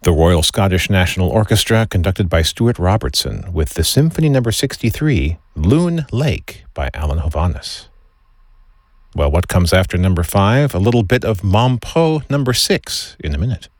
The Royal Scottish National Orchestra, conducted by Stuart Robertson, with the Symphony No. 63, Loon Lake, by Alan Hovhaness. Well, what comes after number 5? A little bit of Mompo number 6 in a minute.